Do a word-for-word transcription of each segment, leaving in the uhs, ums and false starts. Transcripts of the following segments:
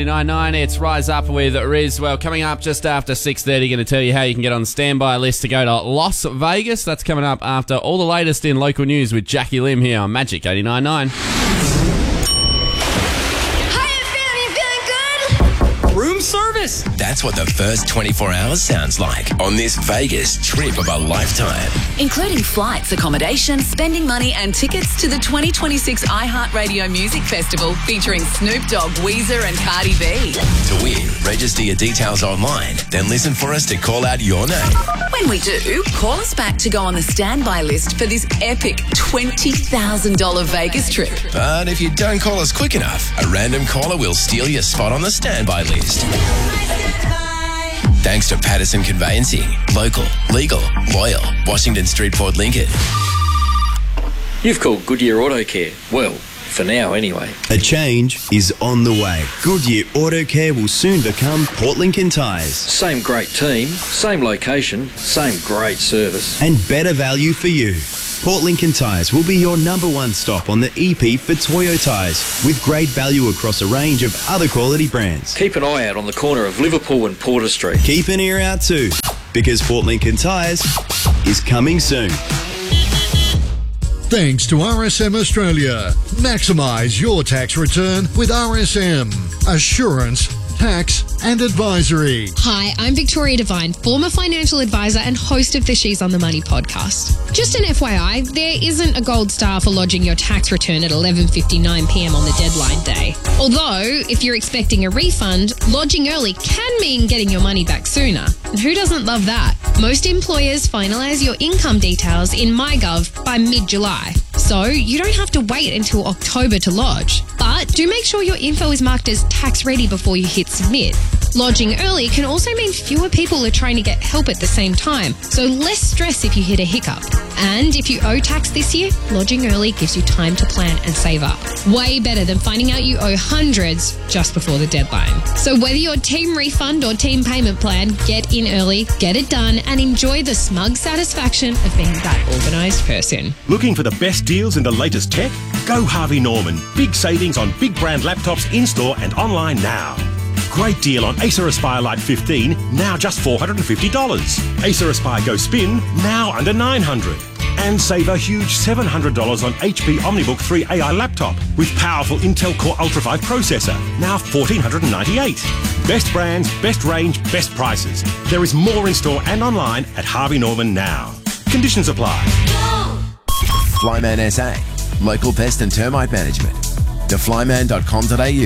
nine nine, it's Rise Up with Riz. Well, coming up just after six thirty, going to tell you how you can get on the standby list to go to Las Vegas. That's coming up after all the latest in local news with Jackie Lim here on Magic eighty-nine point nine. Room service. That's what the first twenty-four hours sounds like on this Vegas trip of a lifetime. Including flights, accommodation, spending money and tickets to the twenty twenty-six iHeartRadio Music Festival featuring Snoop Dogg, Weezer and Cardi B. To win, register your details online, then listen for us to call out your name. When we do, call us back to go on the standby list for this epic twenty thousand dollars Vegas trip. But if you don't call us quick enough, a random caller will steal your spot on the standby list. Thanks to Patterson Conveyancing. Local, legal, loyal. Washington Street, Port Lincoln. You've called Goodyear Auto Care. Well, for now anyway. A change is on the way. Goodyear Auto Care will soon become Port Lincoln Tyres. Same great team, same location, same great service. And better value for you. Port Lincoln Tyres will be your number one stop on the E P for Toyo tyres, with great value across a range of other quality brands. Keep an eye out on the corner of Liverpool and Porter Street. Keep an ear out too, because Port Lincoln Tyres is coming soon. Thanks to R S M Australia. Maximise your tax return with R S M. Assurance, tax and advisory. Hi, I'm Victoria Devine, former financial advisor and host of the She's on the Money podcast. Just an F Y I, there isn't a gold star for lodging your tax return at eleven fifty-nine p m on the deadline day. Although, if you're expecting a refund, lodging early can mean getting your money back sooner. And who doesn't love that? Most employers finalise your income details in MyGov by mid-July. So you don't have to wait until October to lodge. But do make sure your info is marked as tax ready before you hit submit. Lodging early can also mean fewer people are trying to get help at the same time, so less stress if you hit a hiccup. And if you owe tax this year, lodging early gives you time to plan and save up. Way better than finding out you owe hundreds just before the deadline. So whether you're team refund or team payment plan, get in early, get it done, and enjoy the smug satisfaction of being that organised person. Looking for the best deals in the latest tech? Go Harvey Norman. Big savings on big brand laptops in-store and online now. Great deal on Acer Aspire Lite fifteen, now just four hundred fifty dollars. Acer Aspire Go Spin, now under nine hundred dollars. And save a huge seven hundred dollars on H P OmniBook three A I laptop with powerful Intel Core Ultra five processor, now one thousand four hundred ninety-eight dollars. Best brands, best range, best prices. There is more in store and online at Harvey Norman now. Conditions apply. Flyman S A, local pest and termite management. to flyman dot com dot a u.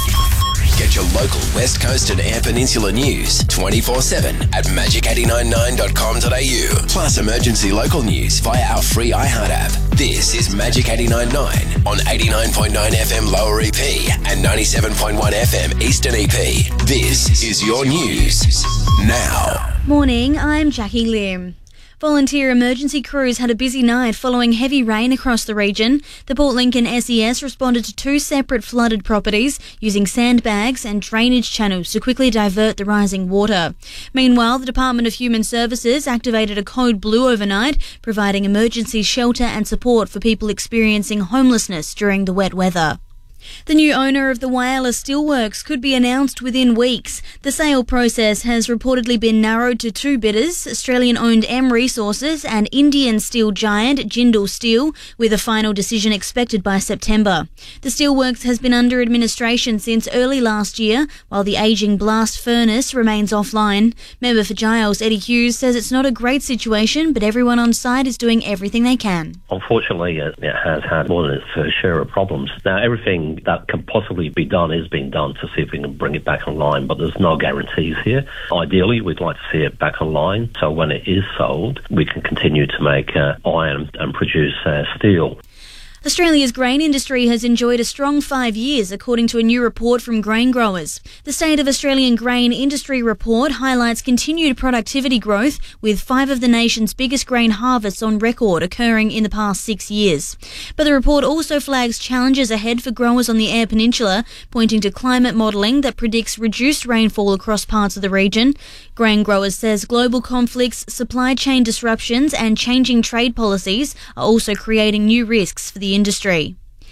Get your local West Coast and Air Peninsula news twenty-four seven at magic eight nine nine dot com dot a u. Plus emergency local news via our free iHeart app. This is Magic eighty-nine point nine on eighty-nine point nine F M Lower E P and ninety-seven point one F M Eastern E P. This is your news now. Morning, I'm Jackie Lim. Volunteer emergency crews had a busy night following heavy rain across the region. The Port Lincoln S E S responded to two separate flooded properties using sandbags and drainage channels to quickly divert the rising water. Meanwhile, the Department of Human Services activated a code blue overnight, providing emergency shelter and support for people experiencing homelessness during the wet weather. The new owner of the Whyalla Steelworks could be announced within weeks. The sale process has reportedly been narrowed to two bidders, Australian-owned M Resources and Indian steel giant Jindal Steel, with a final decision expected by September. The steelworks has been under administration since early last year, while the ageing blast furnace remains offline. Member for Giles, Eddie Hughes, says it's not a great situation, but everyone on site is doing everything they can. Unfortunately, it has had more than its fair share of problems. Now, everything that can possibly be done is being done to see if we can bring it back online, but there's no guarantees here. Ideally, we'd like to see it back online, so when it is sold, we can continue to make uh, iron and produce uh, steel. Australia's grain industry has enjoyed a strong five years, according to a new report from grain growers. The State of Australian Grain Industry report highlights continued productivity growth, with five of the nation's biggest grain harvests on record occurring in the past six years. But the report also flags challenges ahead for growers on the Eyre Peninsula, pointing to climate modelling that predicts reduced rainfall across parts of the region. Grain growers says global conflicts, supply chain disruptions and changing trade policies are also creating new risks for the industry.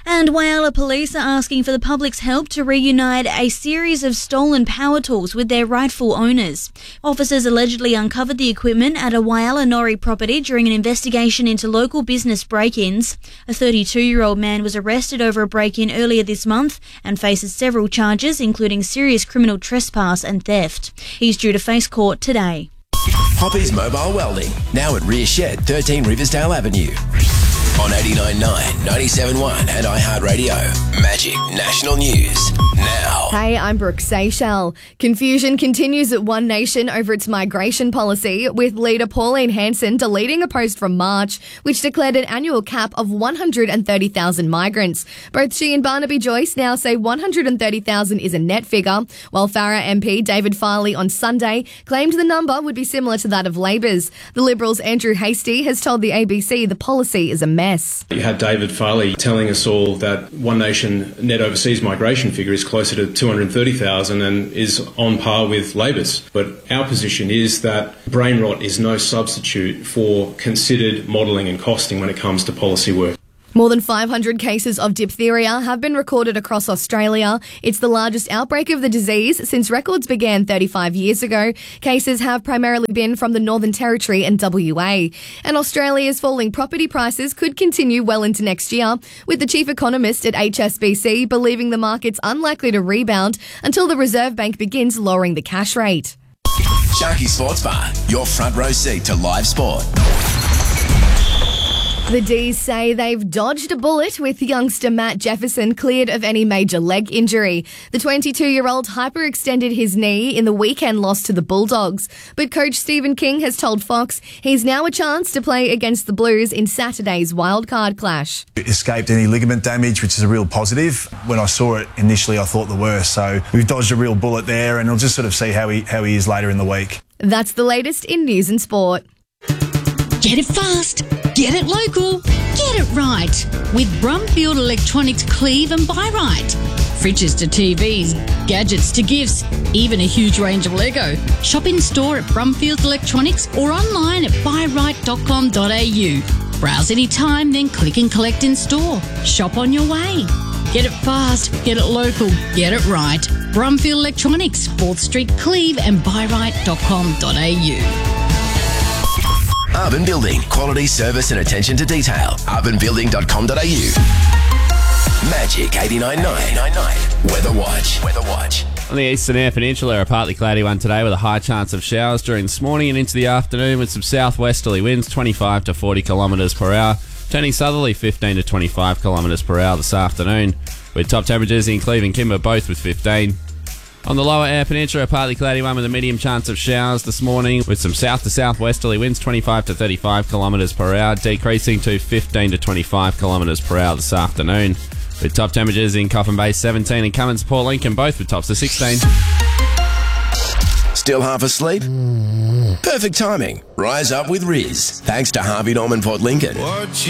And Whyalla police are asking for the public's help to reunite a series of stolen power tools with their rightful owners. Officers allegedly uncovered the equipment at a Whyalla Norrie property during an investigation into local business break-ins. A thirty-two-year-old man was arrested over a break-in earlier this month and faces several charges, including serious criminal trespass and theft. He's due to face court today. Hoppy's Mobile Welding, now at Rear Shed, thirteen Riversdale Avenue. On eighty-nine point nine, ninety-seven point one and iHeartRadio. Magic National News now. Hey, I'm Brooke Seychelles. Confusion continues at One Nation over its migration policy, with leader Pauline Hanson deleting a post from March which declared an annual cap of one hundred thirty thousand migrants. Both she and Barnaby Joyce now say one hundred thirty thousand is a net figure, while Farrer M P David Farley on Sunday claimed the number would be similar to that of Labor's. The Liberals' Andrew Hastie has told the A B C the policy is a mess. You had David Farley telling us all that One Nation net overseas migration figure is closer to two hundred thirty thousand and is on par with Labor's. But our position is that brain rot is no substitute for considered modelling and costing when it comes to policy work. More than five hundred cases of diphtheria have been recorded across Australia. It's the largest outbreak of the disease since records began thirty-five years ago. Cases have primarily been from the Northern Territory and W A. And Australia's falling property prices could continue well into next year, with the chief economist at H S B C believing the market's unlikely to rebound until the Reserve Bank begins lowering the cash rate. Sharky Sports Bar, your front row seat to live sport. The D's say they've dodged a bullet with youngster Matt Jefferson cleared of any major leg injury. The twenty-two-year-old hyperextended his knee in the weekend loss to the Bulldogs. But coach Stephen King has told Fox he's now a chance to play against the Blues in Saturday's wildcard clash. Escaped any ligament damage, which is a real positive. When I saw it initially, I thought the worst. So we've dodged a real bullet there, and we'll just sort of see how he, how he is later in the week. That's the latest in news and sport. Get it fast, get it local, get it right with Brumfield Electronics Cleave and Buy Right. Fridges to T Vs, gadgets to gifts, even a huge range of Lego. Shop in store at Brumfield Electronics or online at buy right dot com dot a u. Browse anytime, then click and collect in store. Shop on your way. Get it fast, get it local, get it right. Brumfield Electronics, fourth Street, Cleave and buy right dot com dot a u. Urban Building, quality service and attention to detail. urban building dot com dot a u. Magic eighty-nine point nine. Weather Watch. Weather Watch. On the eastern Eyre Peninsula, a partly cloudy one today with a high chance of showers during this morning and into the afternoon with some southwesterly winds, twenty-five to forty kilometres per hour, turning southerly fifteen to twenty-five kilometres per hour this afternoon, with top temperatures in Cleeve and Kimber both with fifteen. On the lower Eyre Peninsula, a partly cloudy one with a medium chance of showers this morning with some south to southwesterly winds, twenty-five to thirty-five kilometres per hour, decreasing to fifteen to twenty-five kilometres per hour this afternoon, with top temperatures in Coffin Bay seventeen and Cummins, Port Lincoln both with tops of sixteen. Still half asleep? Perfect timing. Rise up with Riz. Thanks to Harvey Norman Port Lincoln.